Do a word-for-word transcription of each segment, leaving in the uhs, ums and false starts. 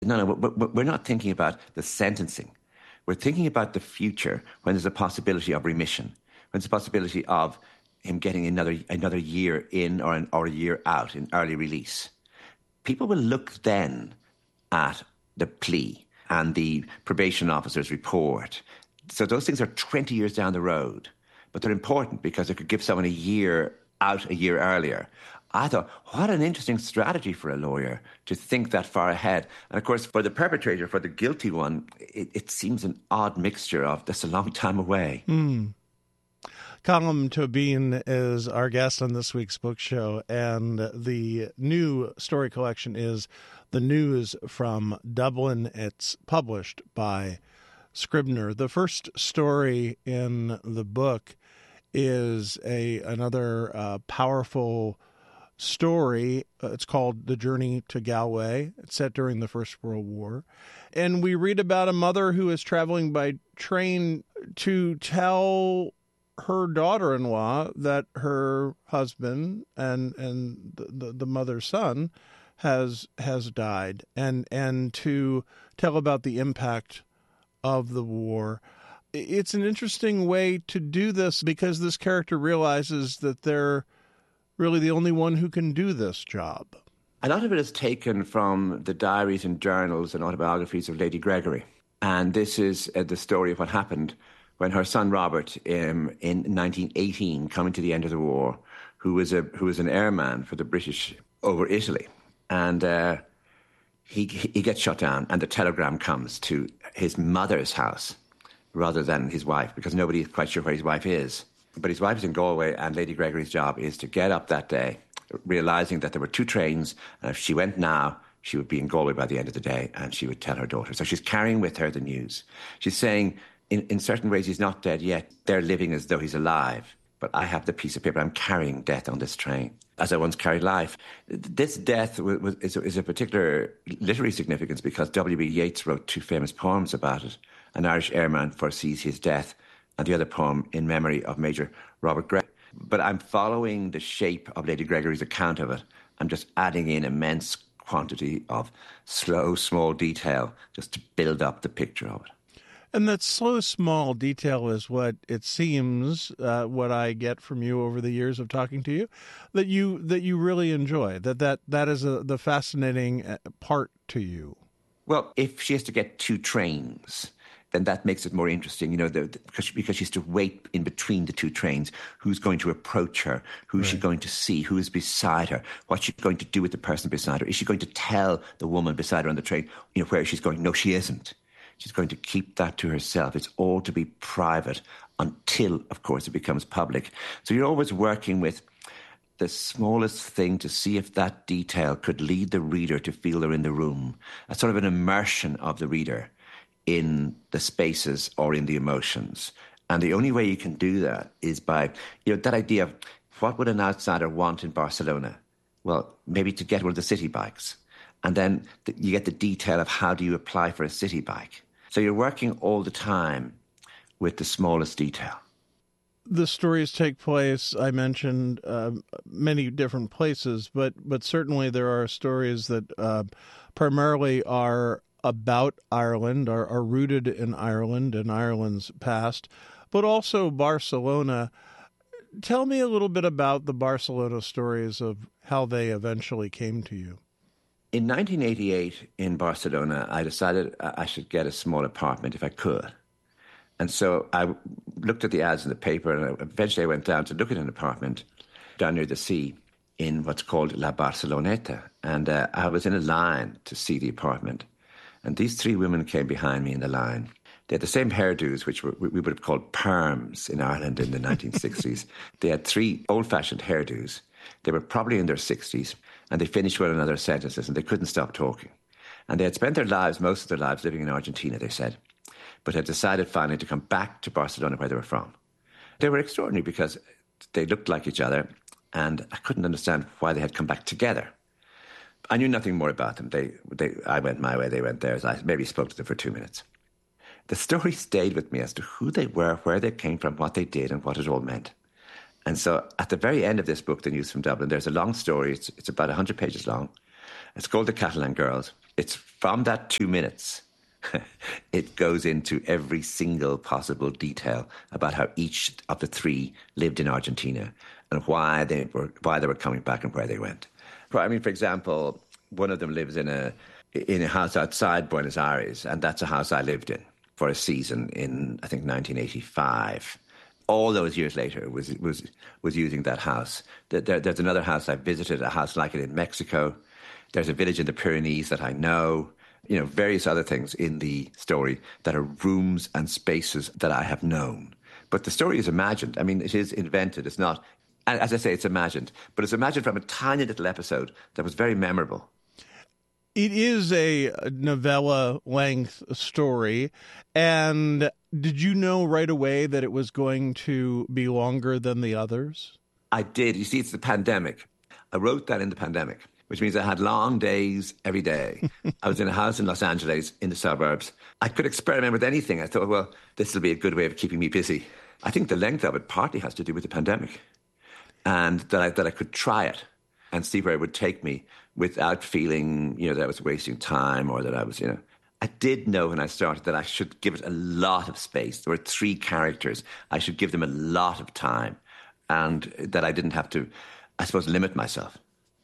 No, no, we're not thinking about the sentencing. We're thinking about the future when there's a possibility of remission, when there's a possibility of him getting another another year in or, an, or a year out in early release. People will look then at the plea and the probation officer's report. So those things are twenty years down the road, but they're important because it could give someone a year out a year earlier. I thought, what an interesting strategy for a lawyer to think that far ahead. And of course, for the perpetrator, for the guilty one, it, it seems an odd mixture of that's a long time away. Mm. Colm Tóibín is our guest on this week's book show, and the new story collection is The News from Dublin. It's published by Scribner. The first story in the book is a another uh, powerful story. Uh, it's called The Journey to Galway. It's set during the First World War. And we read about a mother who is traveling by train to tell her daughter-in-law that her husband and and the, the, the mother's son has has died, and and to tell about the impact of the war. It's an interesting way to do this because this character realizes that they're really the only one who can do this job. A lot of it is taken from the diaries and journals and autobiographies of Lady Gregory. And this is uh, the story of what happened when her son Robert, um, in nineteen eighteen, coming to the end of the war, who was a who was an airman for the British over Italy, and uh, he he gets shot down, and the telegram comes to his mother's house rather than his wife, because nobody is quite sure where his wife is. But his wife is in Galway, and Lady Gregory's job is to get up that day, realising that there were two trains, and if she went now, she would be in Galway by the end of the day, and she would tell her daughter. So she's carrying with her the news. She's saying, in, in certain ways, he's not dead yet. They're living as though he's alive. But I have the piece of paper. I'm carrying death on this train, as I once carried life. This death was, was, is, is a particular literary significance because W B Yeats wrote two famous poems about it. An Irish airman foresees his death, and the other poem in memory of Major Robert Gray. But I'm following the shape of Lady Gregory's account of it. I'm just adding in immense quantity of slow, small detail just to build up the picture of it. And that slow, small detail is what it seems, uh, what I get from you over the years of talking to you, that you that you really enjoy, that that, that is a, the fascinating part to you. Well, if she has to get two trains, then that makes it more interesting, you know, the, the, because, because she has to wait in between the two trains. Who's going to approach her? Who's right. she going to see? Who is beside her? What's she going to do with the person beside her? Is she going to tell the woman beside her on the train, you know, where she's going? No, she isn't. She's going to keep that to herself. It's all to be private until, of course, it becomes public. So you're always working with the smallest thing to see if that detail could lead the reader to feel they're in the room, a sort of an immersion of the reader in the spaces or in the emotions. And the only way you can do that is by, you know, that idea of what would an outsider want in Barcelona? Well, maybe to get one of the city bikes. And then you get the detail of how do you apply for a city bike. So you're working all the time with the smallest detail. The stories take place, I mentioned, uh, many different places, but but certainly there are stories that uh, primarily are about Ireland, are, are rooted in Ireland and Ireland's past, but also Barcelona. Tell me a little bit about the Barcelona stories of how they eventually came to you. In nineteen eighty-eight in Barcelona, I decided I should get a small apartment if I could. And so I looked at the ads in the paper, and eventually I went down to look at an apartment down near the sea in what's called La Barceloneta. And uh, I was in a line to see the apartment. And these three women came behind me in the line. They had the same hairdos, which were, we would have called perms in Ireland in the nineteen sixties. They had three old-fashioned hairdos. They were probably in their sixties, and they finished one another's sentences, and they couldn't stop talking. And they had spent their lives, most of their lives, living in Argentina, they said, but had decided finally to come back to Barcelona, where they were from. They were extraordinary because they looked like each other, and I couldn't understand why they had come back together. I knew nothing more about them. They, they, I went my way, they went theirs. I maybe spoke to them for two minutes. The story stayed with me as to who they were, where they came from, what they did, and what it all meant. And so at the very end of this book, The News from Dublin, there's a long story. It's, it's about one hundred pages long. It's called The Catalan Girls. It's from that two minutes, it goes into every single possible detail about how each of the three lived in Argentina and why they were why they were coming back and where they went. I mean, for example, one of them lives in a in a house outside Buenos Aires, and that's a house I lived in for a season in, I think, nineteen eighty-five. All those years later, was was was using that house. There, there's another house I visited, a house like it in Mexico. There's a village in the Pyrenees that I know. You know, various other things in the story that are rooms and spaces that I have known. But the story is imagined. I mean, it is invented. It's not, and as I say, it's imagined. But it's imagined from a tiny little episode that was very memorable. It is a novella-length story. And did you know right away that it was going to be longer than the others? I did. You see, it's the pandemic. I wrote that in the pandemic, which means I had long days every day. I was in a house in Los Angeles, in the suburbs. I could experiment with anything. I thought, well, this will be a good way of keeping me busy. I think the length of it partly has to do with the pandemic, and that I, that I could try it and see where it would take me without feeling, you know, that I was wasting time or that I was, you know. I did know when I started that I should give it a lot of space. There were three characters. I should give them a lot of time, and that I didn't have to, I suppose, limit myself.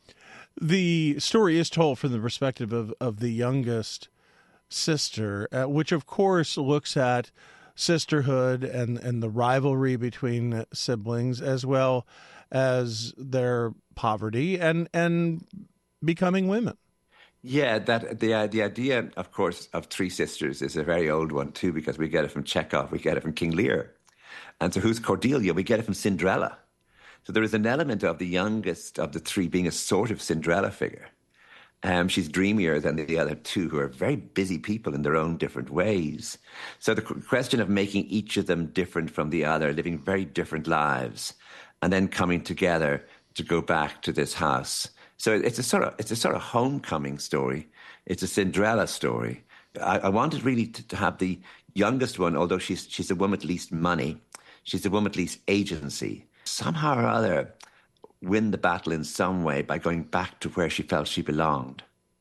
The story is told from the perspective of, of the youngest sister, uh, which, of course, looks at sisterhood and, and the rivalry between siblings, as well as their poverty and and becoming women. Yeah, that the uh, the idea, of course, of three sisters is a very old one, too, because we get it from Chekhov, we get it from King Lear. And so who's Cordelia? We get it from Cinderella. So there is an element of the youngest of the three being a sort of Cinderella figure. Um, she's dreamier than the other two, who are very busy people in their own different ways. So the question of making each of them different from the other, living very different lives, and then coming together to go back to this house. So it's a sort of it's a sort of homecoming story. It's a Cinderella story. I, I wanted really to, to have the youngest one, although she's she's the one with least money, she's the one with least agency, somehow or other win the battle in some way by going back to where she felt she belonged.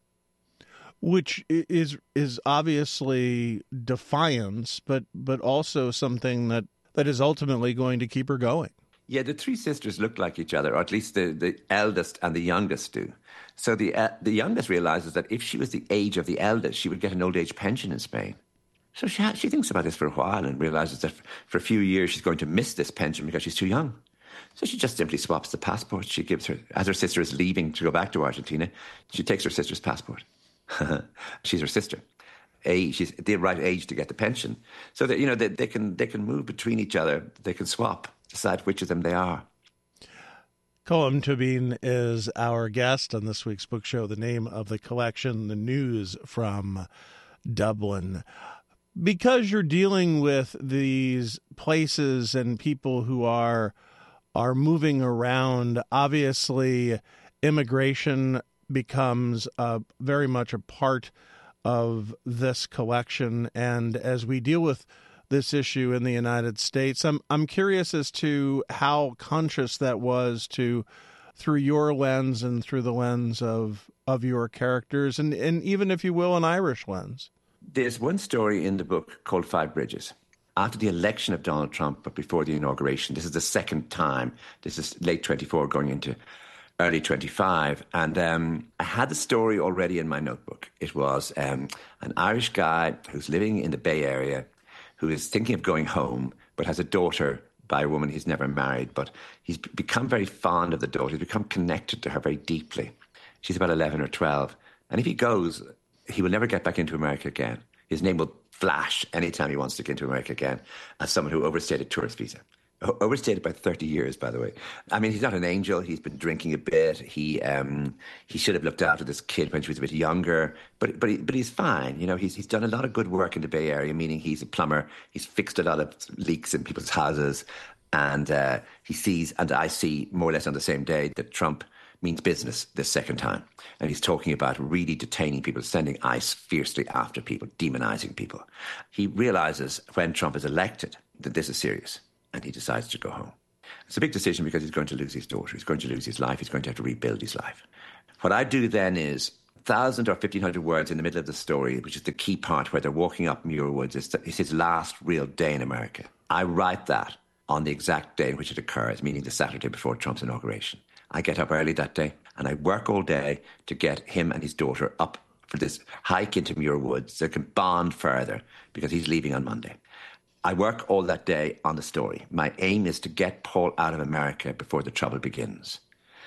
Which is is obviously defiance, but but also something that, that is ultimately going to keep her going. Yeah, the three sisters look like each other, or at least the, the eldest and the youngest do. So the uh, the youngest realizes that if she was the age of the eldest, she would get an old age pension in Spain. So she ha- she thinks about this for a while and realizes that for a few years she's going to miss this pension because she's too young. So she just simply swaps the passport. She gives her, as her sister is leaving to go back to Argentina, she takes her sister's passport. She's her sister. A, she's the right age to get the pension. So that, you know, they, they can they can move between each other. They can swap, decide which of them they are. Colm Tóibín is our guest on this week's book show. The name of the collection, The News from Dublin. Because you're dealing with these places and people who are are moving around, obviously immigration becomes uh, very much a part of this collection. And as we deal with this issue in the United States, I'm I'm curious as to how conscious that was to, through your lens and through the lens of of your characters, and, and even, if you will, an Irish lens. There's one story in the book called Five Bridges. After the election of Donald Trump, but before the inauguration, this is the second time. This is late twenty-four going into early twenty-five. And um, I had the story already in my notebook. It was um, an Irish guy who's living in the Bay Area, who is thinking of going home, but has a daughter by a woman he's never married. But he's become very fond of the daughter. He's become connected to her very deeply. She's about eleven or twelve. And if he goes, he will never get back into America again. His name will flash anytime he wants to get into America again as someone who overstayed a tourist visa. Overstayed by thirty years, by the way. I mean, he's not an angel. He's been drinking a bit. He um, he should have looked after this kid when she was a bit younger. But but he, but he's fine. You know, he's he's done a lot of good work in the Bay Area, meaning he's a plumber. He's fixed a lot of leaks in people's houses. And uh, he sees, and I see more or less on the same day, that Trump means business this second time. And he's talking about really detaining people, sending ICE fiercely after people, demonizing people. He realizes when Trump is elected that this is serious, and he decides to go home. It's a big decision because he's going to lose his daughter. He's going to lose his life. He's going to have to rebuild his life. What I do then is thousand or fifteen hundred words in the middle of the story, which is the key part where they're walking up Muir Woods. It's, the, it's his last real day in America. I write that on the exact day in which it occurs, meaning the Saturday before Trump's inauguration. I get up early that day and I work all day to get him and his daughter up for this hike into Muir Woods so they can bond further because he's leaving on Monday. I work all that day on the story. My aim is to get Paul out of America before the trouble begins.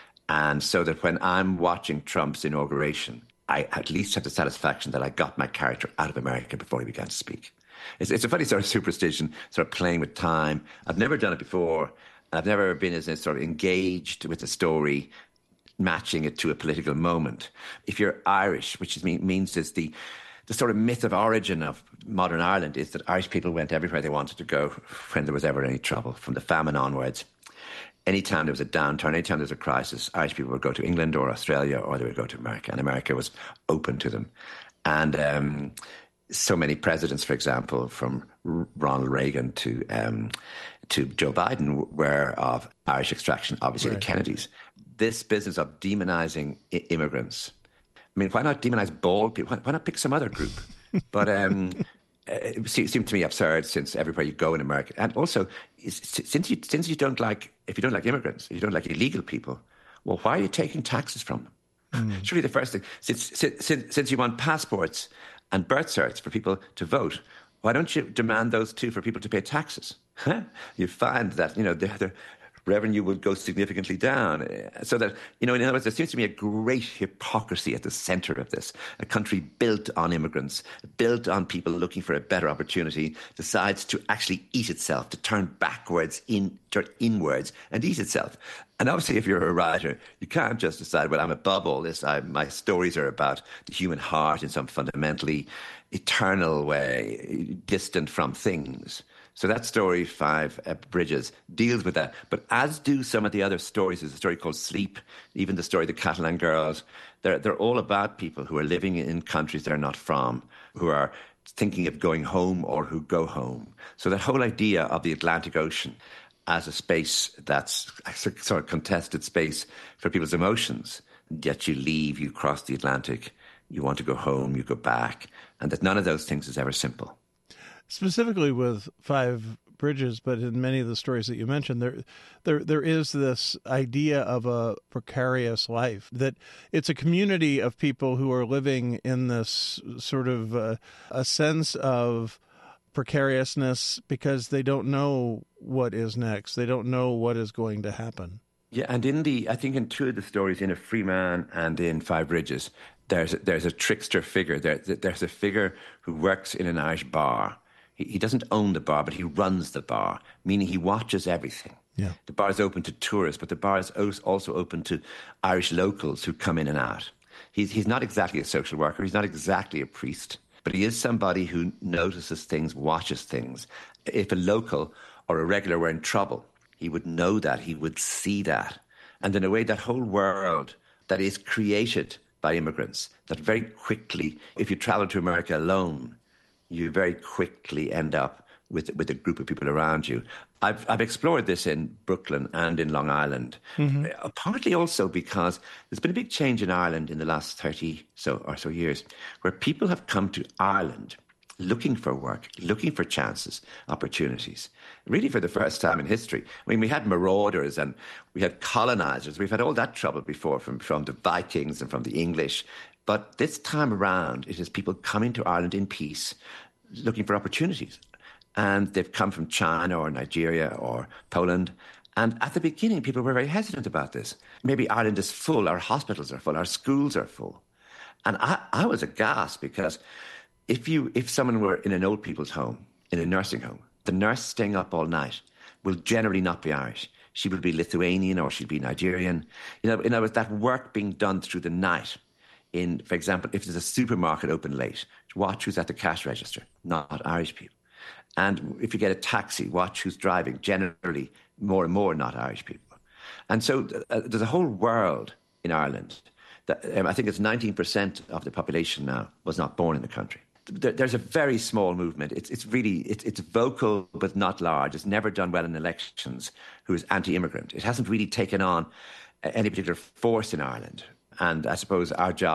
And so that when I'm watching Trump's inauguration, I at least have the satisfaction that I got my character out of America before he began to speak. It's, it's a funny sort of superstition, sort of playing with time. I've never done it before. I've never been as sort of engaged with the story, matching it to a political moment. If you're Irish, which is, means is the the sort of myth of origin of modern Ireland is that Irish people went everywhere they wanted to go when there was ever any trouble, from the famine onwards. Anytime there was a downturn, anytime there was a crisis, Irish people would go to England or Australia or they would go to America, and America was open to them. And um, so many presidents, for example, from Ronald Reagan to um, to Joe Biden, were of Irish extraction, obviously right. The Kennedys. This business of demonizing I- immigrants, I mean, why not demonize bald people? Why, why not pick some other group? But um, it seemed to me absurd since everywhere you go in America. And also, since you since you don't like, if you don't like immigrants, if you don't like illegal people, well, why are you taking taxes from them? Mm. Surely the first thing, since, since, since you want passports and birth certs for people to vote, why don't you demand those too for people to pay taxes? Huh? You find that, you know, the, the revenue would go significantly down. So that, you know, in other words, there seems to be a great hypocrisy at the centre of this. A country built on immigrants, built on people looking for a better opportunity, decides to actually eat itself, to turn backwards, in, turn inwards and eat itself. And obviously, if you're a writer, you can't just decide, well, I'm above all this. I, my stories are about the human heart in some fundamentally eternal way, distant from things. So that story, Five uh, Bridges, deals with that. But as do some of the other stories. There's a story called Sleep, even the story The Catalan Girls. They're, they're all about people who are living in countries they're not from, who are thinking of going home or who go home. So that whole idea of the Atlantic Ocean as a space that's a sort of contested space for people's emotions, yet you leave, you cross the Atlantic, you want to go home, you go back, and that none of those things is ever simple. Specifically with Five Bridges, but in many of the stories that you mentioned, there, there, there is this idea of a precarious life, that it's a community of people who are living in this sort of uh, a sense of precariousness because they don't know what is next. They don't know what is going to happen. Yeah, and in the, I think in two of the stories, in A Free Man and in Five Bridges, there's, there's a trickster figure. There, there's a figure who works in an Irish bar. He doesn't own the bar, but he runs the bar, meaning he watches everything. Yeah. The bar is open to tourists, but the bar is also open to Irish locals who come in and out. He's, he's not exactly a social worker. He's not exactly a priest, but he is somebody who notices things, watches things. If a local or a regular were in trouble, he would know that, he would see that. And in a way, that whole world that is created by immigrants, that very quickly, if you travel to America alone, you very quickly end up with with a group of people around you. I've I've explored this in Brooklyn and in Long Island, mm-hmm. uh, partly also because there's been a big change in Ireland in the last thirty so or so years, where people have come to Ireland looking for work, looking for chances, opportunities, really for the first time in history. I mean, we had marauders and we had colonizers. We've had all that trouble before from, from the Vikings and from the English. But this time around, it is people coming to Ireland in peace, looking for opportunities. And they've come from China or Nigeria or Poland. And at the beginning, people were very hesitant about this. Maybe Ireland is full, our hospitals are full, our schools are full. And I, I was aghast because if you if someone were in an old people's home, in a nursing home, the nurse staying up all night will generally not be Irish. She will be Lithuanian or she'll be Nigerian. You know, in other words, that work being done through the night. In, for example, if there's a supermarket open late, watch who's at the cash register, not Irish people. And if you get a taxi, watch who's driving, generally more and more not Irish people. And so uh, there's a whole world in Ireland that um, I think it's nineteen percent of the population now was not born in the country. There, there's a very small movement. It's, it's really, it's, it's vocal but not large. It's never done well in elections, who is anti-immigrant. It hasn't really taken on any particular force in Ireland. And I suppose our job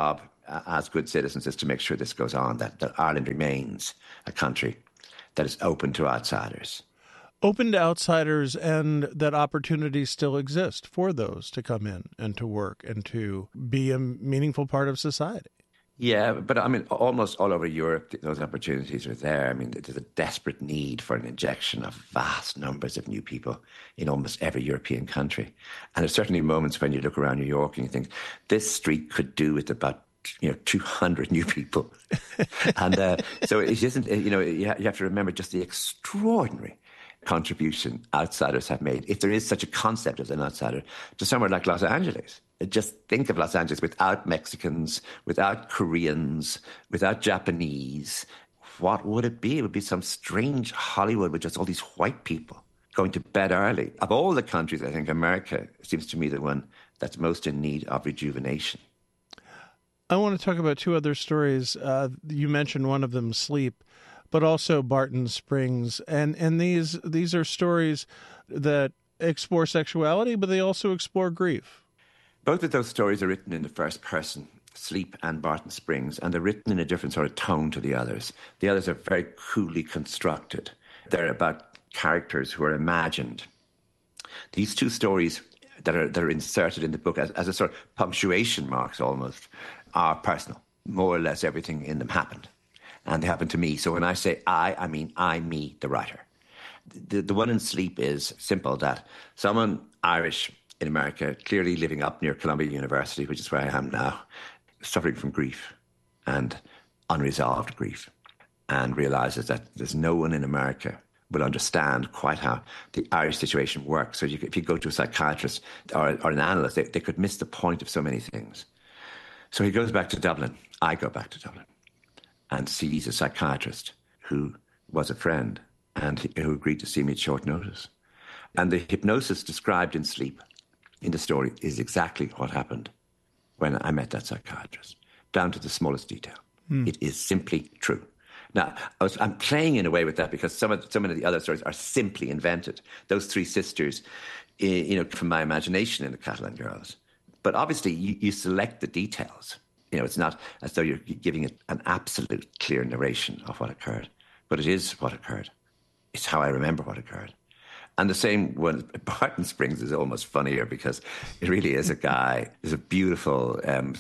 uh, as good citizens is to make sure this goes on, that, that Ireland remains a country that is open to outsiders. Open to outsiders, and that opportunities still exist for those to come in and to work and to be a meaningful part of society. Yeah, but I mean, almost all over Europe, those opportunities are there. I mean, there's a desperate need for an injection of vast numbers of new people in almost every European country. And there's certainly moments when you look around New York and you think, this street could do with about, you know, two hundred new people. and uh, so it isn't, you know, you have to remember just the extraordinary contribution outsiders have made, if there is such a concept as an outsider, to somewhere like Los Angeles. Just think of Los Angeles without Mexicans, without Koreans, without Japanese. What would it be? It would be some strange Hollywood with just all these white people going to bed early. Of all the countries, I think America seems to me the one that's most in need of rejuvenation. I want to talk about two other stories. Uh, you mentioned one of them, Sleep, but also Barton Springs. And and these these are stories that explore sexuality, but they also explore grief. Both of those stories are written in the first person, Sleep and Barton Springs, and they're written in a different sort of tone to the others. The others are very coolly constructed. They're about characters who are imagined. These two stories that are that are inserted in the book as, as a sort of punctuation marks almost are personal. More or less everything in them happened. And they happened to me. So when I say I, I mean I, me, the writer. The, the one in Sleep is simple, that someone Irish in America, clearly living up near Columbia University, which is where I am now, suffering from grief and unresolved grief, and realizes that there's no one in America will understand quite how the Irish situation works. So you, if you go to a psychiatrist or, or an analyst, they, they could miss the point of so many things. So he goes back to Dublin. I go back to Dublin and sees a psychiatrist who was a friend and who agreed to see me at short notice. And the hypnosis described in Sleep in the story is exactly what happened when I met that psychiatrist, down to the smallest detail. Mm. It is simply true. Now, I was, I'm playing in a way with that because some of, some of the other stories are simply invented. Those three sisters, you know, from my imagination in the Catalan Girls. But obviously, you, you select the details. You know, it's not as though you're giving it an absolute clear narration of what occurred. But it is what occurred. It's how I remember what occurred. And the same one, Barton Springs is almost funnier because it really is a guy. There's a beautiful um,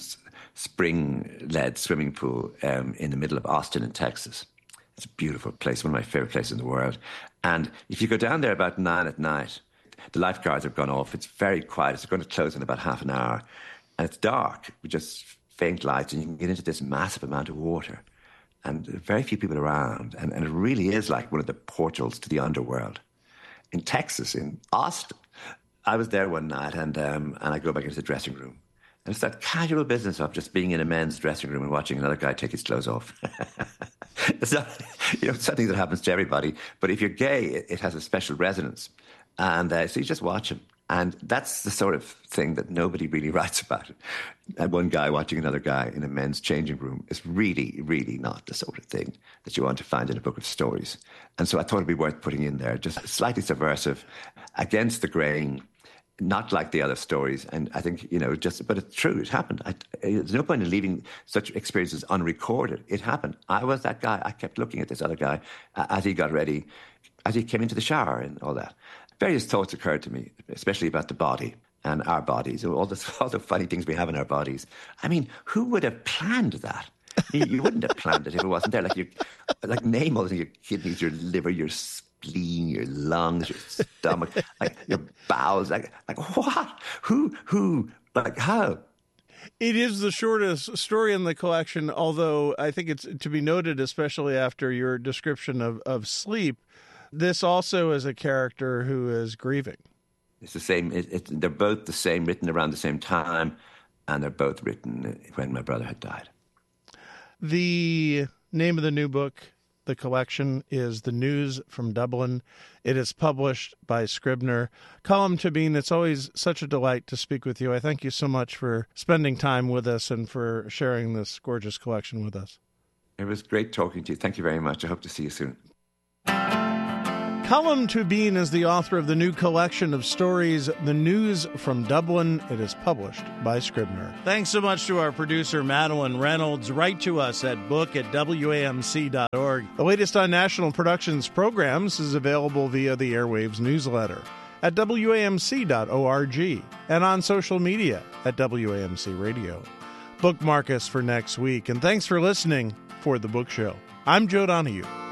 spring-led swimming pool um, in the middle of Austin in Texas. It's a beautiful place, one of my favorite places in the world. And if you go down there about nine at night, the lifeguards have gone off. It's very quiet. It's going to close in about half an hour. And it's dark with just faint lights, and you can get into this massive amount of water. And there are very few people around. And, and it really is like one of the portals to the underworld. In Texas, in Austin, I was there one night, and um, and I go back into the dressing room. And it's that casual business of just being in a men's dressing room and watching another guy take his clothes off. It's not, you know, it's something that happens to everybody. But if you're gay, it, it has a special resonance. And uh, so you just watch him. And that's the sort of thing that nobody really writes about. And one guy watching another guy in a men's changing room is really, really not the sort of thing that you want to find in a book of stories. And so I thought it'd be worth putting in there, just slightly subversive, against the grain, not like the other stories. And I think, you know, just, but it's true, it happened. I, there's no point in leaving such experiences unrecorded. It happened. I was that guy. I kept looking at this other guy as he got ready, as he came into the shower and all that. Various thoughts occurred to me, especially about the body and our bodies, all the, all the funny things we have in our bodies. I mean, who would have planned that? You, you wouldn't have planned it if it wasn't there. Like, you, like name all the things, your kidneys, your liver, your spleen, your lungs, your stomach, like your bowels. Like, like what? Who? Who? Like how? It is the shortest story in the collection, although I think it's to be noted, especially after your description of, of Sleep. This also is a character who is grieving. It's the same. It, it, they're both the same, written around the same time, and they're both written when my brother had died. The name of the new book, the collection, is The News from Dublin. It is published by Scribner. Colm Tóibín, it's always such a delight to speak with you. I thank you so much for spending time with us and for sharing this gorgeous collection with us. It was great talking to you. Thank you very much. I hope to see you soon. Colm Tóibín is the author of the new collection of stories, The News from Dublin. It is published by Scribner. Thanks so much to our producer, Madeline Reynolds. Write to us at book at W A M C dot org. The latest on National Productions programs is available via the Airwaves newsletter at W A M C dot org and on social media at W A M C Radio. Bookmark us for next week, and thanks for listening for The Book Show. I'm Joe Donahue.